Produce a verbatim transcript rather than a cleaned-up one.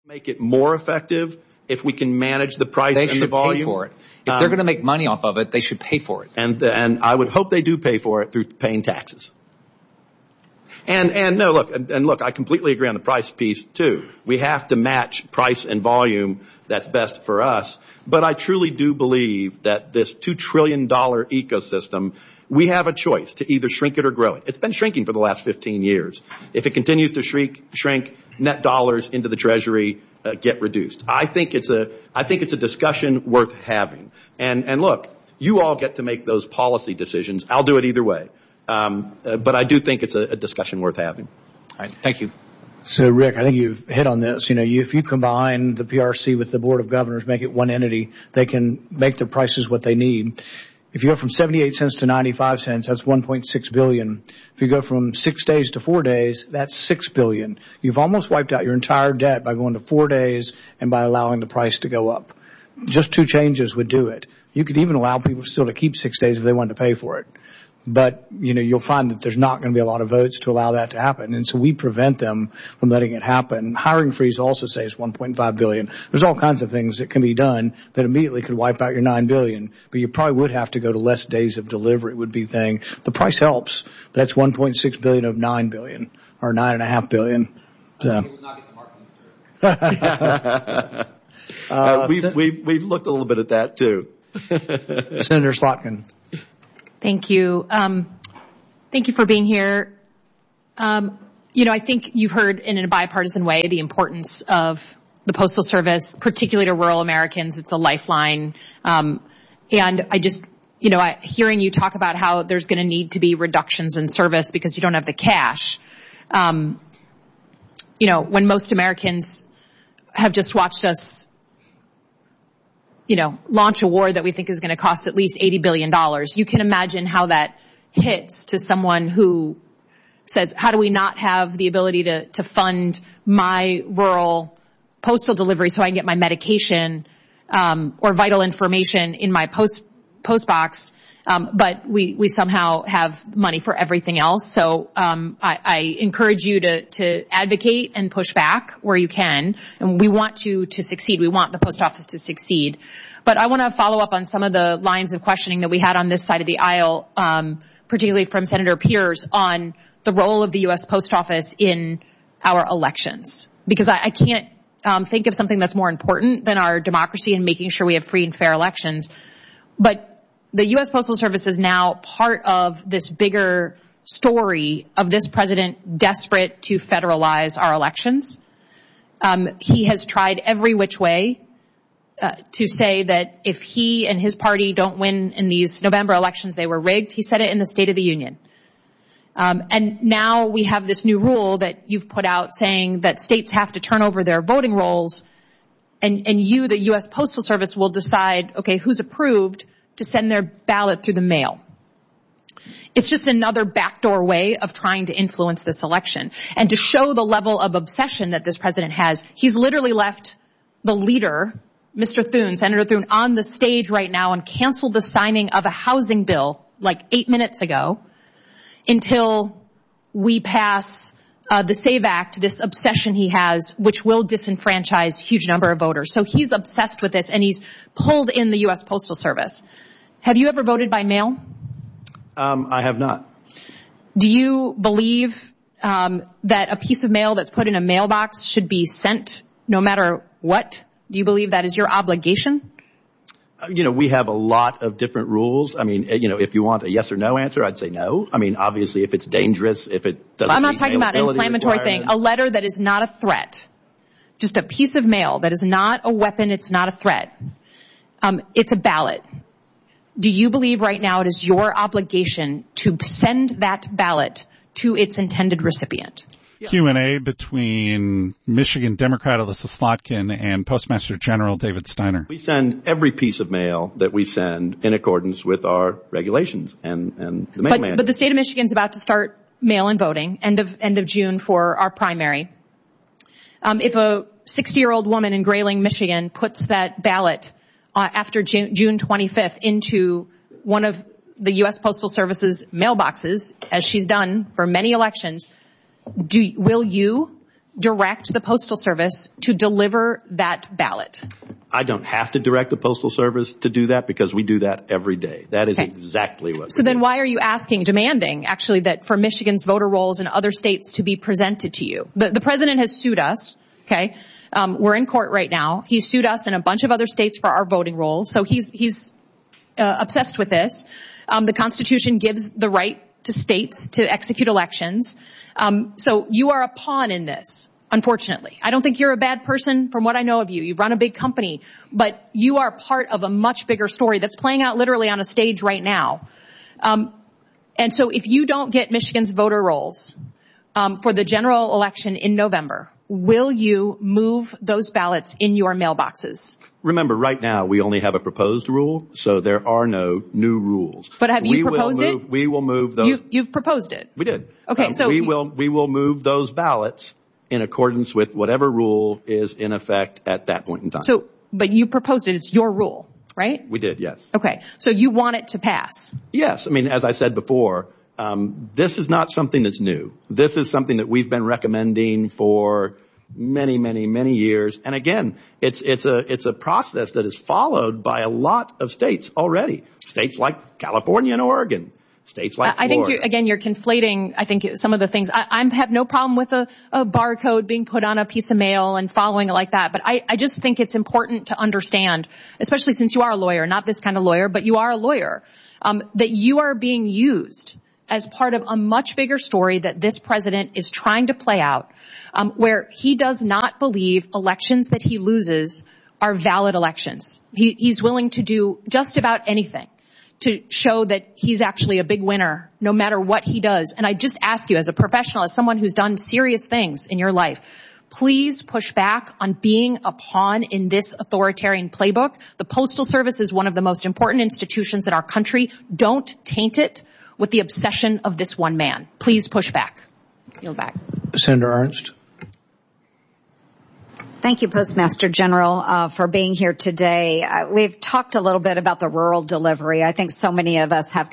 Make it more effective if we can manage the price they and the They volume. should pay for it. If um, they're going to make money off of it, they should pay for it. And and I would hope they do pay for it through paying taxes. And and no, look, and, and look, I completely agree on the price piece too. We have to match price and volume that's best for us. But I truly do believe that this two trillion dollars ecosystem, we have a choice to either shrink it or grow it. It's been shrinking for the last fifteen years. If it continues to shrink, shrink, net dollars into the Treasury uh, get reduced. I think it's a, I think it's a discussion worth having. And, and look, you all get to make those policy decisions. I'll do it either way. Um, uh, but I do think it's a, a discussion worth having. All right. Thank you. So, Rick, I think you've hit on this. You know, you, if you combine the P R C with the Board of Governors, make it one entity, they can make the prices what they need. If you go from seventy-eight cents to ninety-five cents, that's one point six billion dollars. If you go from six days to four days, that's six billion dollars. You've almost wiped out your entire debt by going to four days and by allowing the price to go up. Just two changes would do it. You could even allow people still to keep six days if they wanted to pay for it. But, you know, you'll find that there's not going to be a lot of votes to allow that to happen. And so we prevent them from letting it happen. Hiring freeze also saves one point five billion dollars. There's all kinds of things that can be done that immediately could wipe out your nine billion dollars. But you probably would have to go to less days of delivery would be thing. The price helps. But that's one point six billion dollars of nine billion dollars or nine point five billion dollars. So. uh, uh, we've, we've, we've looked a little bit at that too. Senator Slotkin. Thank you. Um, thank you for being here. Um, you know, I think you've heard in a bipartisan way the importance of the Postal Service, particularly to rural Americans. It's a lifeline. Um, and I just, you know, I, hearing you talk about how there's going to need to be reductions in service because you don't have the cash. Um, you know, when most Americans have just watched us, you know, launch a war that we think is going to cost at least eighty billion dollars. You can imagine how that hits to someone who says, how do we not have the ability to, to fund my rural postal delivery so I can get my medication, um, or vital information in my post, post box. Um, but we, we somehow have money for everything else. So, um, I, I encourage you to, to advocate and push back where you can. And we want to, to succeed. We want the post office to succeed. But I want to follow up on some of the lines of questioning that we had on this side of the aisle, um, particularly from Senator Peters on the role of the U S Post Office in our elections. Because I, I can't, um, think of something that's more important than our democracy and making sure we have free and fair elections. But the U S Postal Service is now part of this bigger story of this president desperate to federalize our elections. Um, he has tried every which way uh, to say that if he and his party don't win in these November elections, they were rigged. He said it in the State of the Union. Um, and now we have this new rule that you've put out saying that states have to turn over their voting rolls, and, and you, the U S Postal Service, will decide, okay, who's approved to send their ballot through the mail. It's just another backdoor way of trying to influence this election. And to show the level of obsession that this president has, he's literally left the leader, Mister Thune, Senator Thune, on the stage right now and canceled the signing of a housing bill like eight minutes ago until we pass uh, the SAVE Act, this obsession he has, which will disenfranchise a huge number of voters. So he's obsessed with this, and he's pulled in the U S Postal Service. Have you ever voted by mail? Um, I have not. Do you believe um, that a piece of mail that's put in a mailbox should be sent no matter what? Do you believe that is your obligation? You know, we have a lot of different rules. I mean, you know, if you want a yes or no answer, I'd say no. I mean, obviously, if it's dangerous, if it doesn't. Well, I'm not talking about an inflammatory thing. A letter that is not a threat. Just a piece of mail that is not a weapon. It's not a threat. Um, it's a ballot. Do you believe right now it is your obligation to send that ballot to its intended recipient? Yeah. Q and A between Michigan Democrat Elissa Slotkin and Postmaster General David Steiner. We send every piece of mail that we send in accordance with our regulations and, and the mail but, mandate. But the state of Michigan is about to start mail-in voting, end of, end of June for our primary. Um, if a sixty-year-old woman in Grayling, Michigan puts that ballot uh, after June, June twenty-fifth into one of the U S Postal Service's mailboxes, as she's done for many elections, Do, will you direct the Postal Service to deliver that ballot? I don't have to direct the Postal Service to do that because we do that every day. That is Okay. exactly what So we then do. why are you asking, demanding, actually, that for Michigan's voter rolls in other states to be presented to you? The, the president has sued us, okay? Um, we're in court right now. He sued us and a bunch of other states for our voting rolls. So he's, he's uh, obsessed with this. Um, the Constitution gives the right to states to execute elections. Um, so you are a pawn in this. Unfortunately, I don't think you're a bad person from what I know of you. You run a big company, but you are part of a much bigger story that's playing out literally on a stage right now. Um, and so if you don't get Michigan's voter rolls um, for the general election in November, will you move those ballots in your mailboxes? Remember, right now we only have a proposed rule, so there are no new rules. But have you we proposed will move, it? We will move those. You, you've proposed it. We did. Okay, Um, so we you- will we will move those ballots in accordance with whatever rule is in effect at that point in time. So, but you proposed it. It's your rule, right? We did, yes. Okay. So you want it to pass. Yes. I mean, as I said before, um, this is not something that's new. This is something that we've been recommending for many, many, many years. And again, it's, it's a, it's a process that is followed by a lot of states already. States like California and Oregon. States like I think, Florida. you, again, you're conflating, I think, some of the things. I, I have no problem with a, a barcode being put on a piece of mail and following it like that. But I, I just think it's important to understand, especially since you are a lawyer, not this kind of lawyer, but you are a lawyer, um, that you are being used as part of a much bigger story that this president is trying to play out, um, where he does not believe elections that he loses are valid elections. He, he's willing to do just about anything to show that he's actually a big winner no matter what he does. And I just ask you as a professional, as someone who's done serious things in your life, please push back on being a pawn in this authoritarian playbook. The Postal Service is one of the most important institutions in our country. Don't taint it with the obsession of this one man. Please push back. Yield back. Senator Ernst. Thank you, Postmaster General, uh, for being here today. Uh, we've talked a little bit about the rural delivery. I think so many of us have